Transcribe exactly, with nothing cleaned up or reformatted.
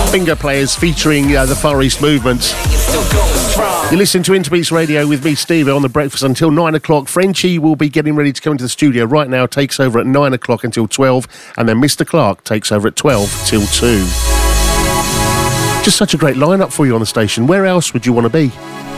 Finger Players featuring uh, the Far East Movement. You listen to Interbeats Radio with me, Steve, on The Breakfast until nine o'clock. Frenchie will be getting ready to come into the studio right now, takes over at nine o'clock until twelve, and then Mister Clark takes over at twelve till two. Just such a great lineup for you on the station. Where else would you want to be?